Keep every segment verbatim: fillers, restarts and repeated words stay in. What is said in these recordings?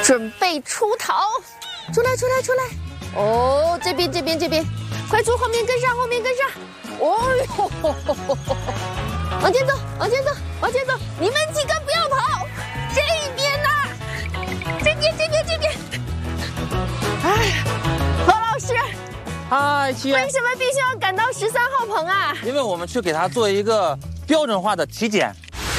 准备出逃，出来出来出来！哦，这边这边这边，快出，后面跟上，后面跟上！哦呦，呵呵呵呵往前走，往前走，往前走！你们几个不要跑，这边呐、啊，这边这边这边。哎，罗老师， 嗨，七月， 为什么必须要赶到十三号棚啊？ 因为我们去给它做一个标准化的体检。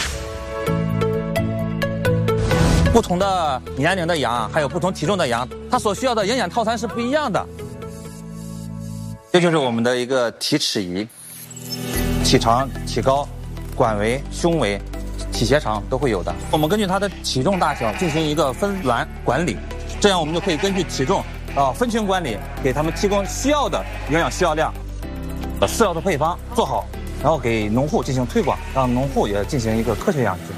不同的年龄的羊，还有不同体重的羊，它所需要的营养套餐是不一样的。这就是我们的一个体尺仪，体长、体高、管围、胸围、体斜长都会有的。我们根据它的体重大小进行一个分栏管理，这样我们就可以根据体重啊、呃、分群管理，给他们提供需要的营养需要量、适要的配方做好，然后给农户进行推广，让农户也进行一个科学养殖。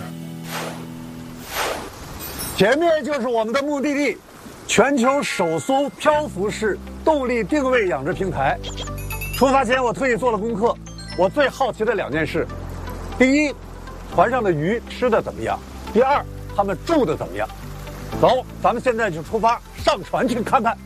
前面就是我们的目的地，全球首艘漂浮式动力定位养殖平台。出发前我特意做了功课，我最好奇的两件事：第一，船上的鱼吃的怎么样；第二，他们住的怎么样。走，咱们现在就出发，上船去看看。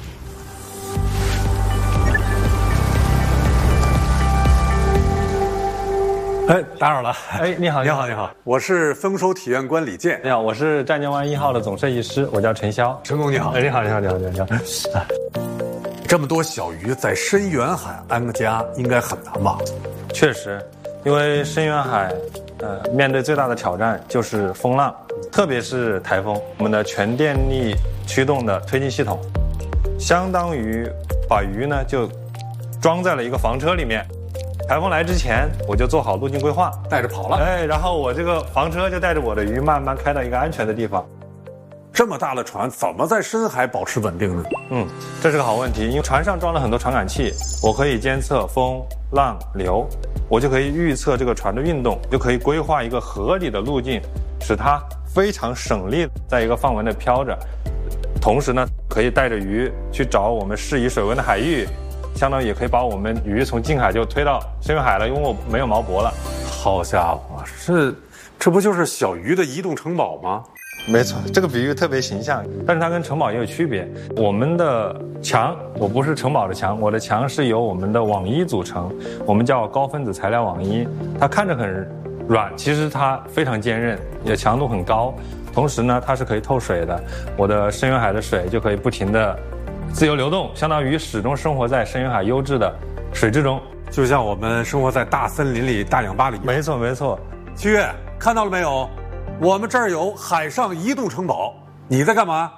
哎，打扰了。 哎，你好， 你好，你好，我是丰收体验官李健。 你好，我是湛江湾一号的总设计师，我叫陈潇。 陈工你好。 哎，你好，你好，你好，你好。 这么多小鱼在深远海安个家，应该很难吧？ 确实，因为深远海，呃，面对最大的挑战就是风浪，特别是台风。我们的全电力驱动的推进系统，相当于把鱼呢就装在了一个房车里面。台风来之前，我就做好路径规划， 带着跑了。 哎，然后我这个房车就带着我的鱼慢慢开到一个安全的地方。 这么大的船，怎么在深海保持稳定呢？ 嗯，这是个好问题，因为船上装了很多传感器，我可以监测风、浪、流，我就可以预测这个船的运动，就可以规划一个合理的路径，使它非常省力，在一个范围内飘着。同时呢，可以带着鱼去找我们适宜水温的海域。相当于也可以把我们鱼从近海就推到深远海了，因为我没有锚泊了。 好家伙，这这不就是小鱼的移动城堡吗？ 没错，这个比喻特别形象，但是它跟城堡也有区别。我们的墙，我不是城堡的墙，我的墙是由我们的网衣组成，我们叫高分子材料网衣。它看着很软，其实它非常坚韧，也强度很高。同时呢，它是可以透水的，我的深远海的水就可以不停的自由流动，相当于始终生活在深远海优质的水质中， 就像我们生活在大森林里、大氧吧里。 没错，没错。 七月，看到了没有？我们这儿有海上移动城堡。你在干嘛？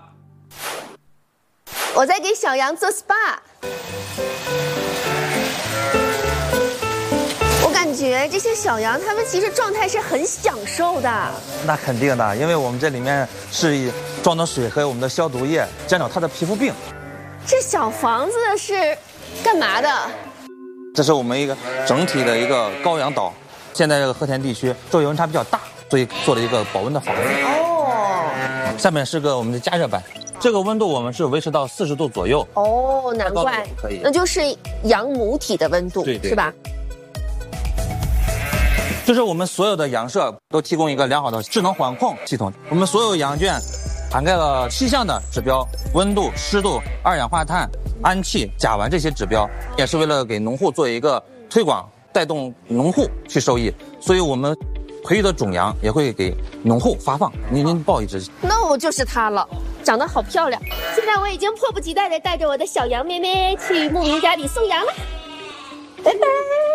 我在给小羊做 S P A。我感觉这些小羊，它们其实状态是很享受的。 那肯定的，因为我们这里面是装的水和我们的消毒液，减少它的皮肤病。 这小房子是干嘛的？ 这是我们一个整体的一个高氧岛。现在这个和田地区昼夜温差比较大，所以做了一个保温的房子。哦。下面是个我们的加热板，这个温度我们是维持到四十度左右。 哦，难怪， 可以， 那就是羊母体的温度， 对对， 是吧？ 就是我们所有的羊舍都提供一个良好的智能管控系统，我们所有羊圈涵盖了七项的指标，温度、湿度、二氧化碳、氨气、甲烷这些指标，也是为了给农户做一个推广，带动农户去受益。所以我们培育的种羊也会给农户发放。您您报一只， 那我就是它了，长得好漂亮。现在我已经迫不及待地带着我的小羊妹妹去牧民家里送羊了。拜拜。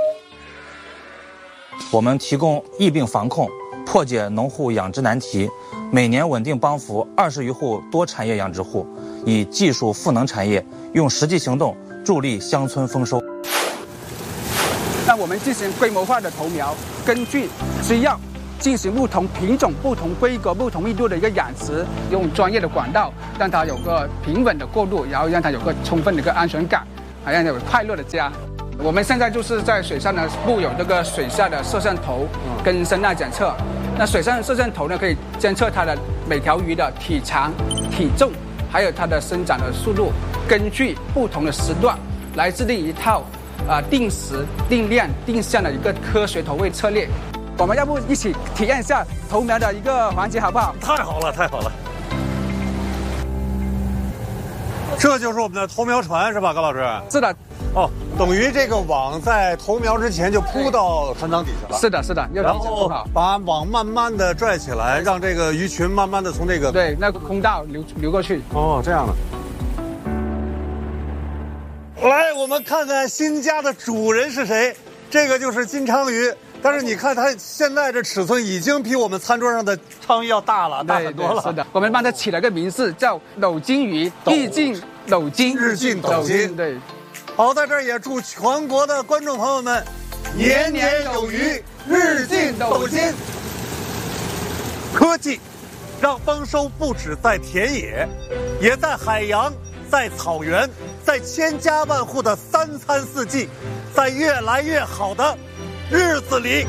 我们提供疫病防控，破解农户养殖难题，每年稳定帮扶二十余户多产业养殖户，以技术赋能产业，用实际行动助力乡村丰收。 那我们进行规模化的投苗，根据需要进行不同品种、不同规格、不同密度的一个养殖，用专业的管道让它有个平稳的过渡，然后让它有个充分的一个安全感，还让它有快乐的家。我们现在就是在水上呢布有这个水下的摄像头跟声呐检测。那水上摄像头呢可以监测它的每条鱼的体长、体重，还有它的生长的速度，根据不同的时段来制定一套啊、呃、定时、定量、定向的一个科学投喂策略。我们要不一起体验一下投苗的一个环节好不好？ 太好了，太好了！ 这就是我们的头苗船是吧，高老师？ 是的。 哦，等于这个网在投苗之前就铺到船舱底下了。 是的，是的，要然提前铺后好， 把网慢慢的拽起来，让这个鱼群慢慢的从这个对那个空道流流过去。 哦，这样的。来，我们看看新家的主人是谁？这个就是金鲳鱼，但是你看它现在这尺寸已经比我们餐桌上的鲳鱼要大了，大很多了。 是的，我们帮它起了个名字叫斗金鱼，日进斗金， 日进斗金。 对。 好，在这儿也祝全国的观众朋友们年年有余，日进斗金。科技让丰收不止在田野，也在海洋，在草原，在千家万户的三餐四季，在越来越好的日子里。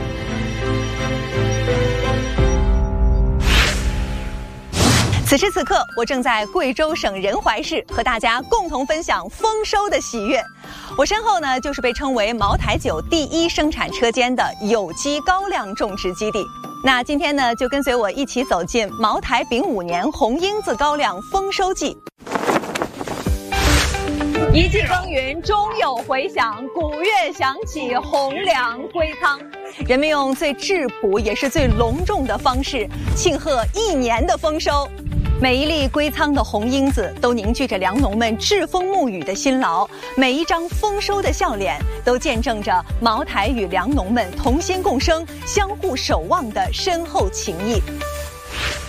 此时此刻，我正在贵州省仁怀市和大家共同分享丰收的喜悦。我身后呢，就是被称为茅台酒第一生产车间的有机高粱种植基地。那今天呢，就跟随我一起走进茅台丙午年红缨子高粱丰收季。一季耕耘终有回响，鼓乐响起，红粮归仓。人们用最质朴也是最隆重的方式庆贺一年的丰收。每一粒归仓的红缨子都凝聚着粮农们栉风沐雨的辛劳，每一张丰收的笑脸都见证着茅台与粮农们同心共生、相互守望的深厚情谊。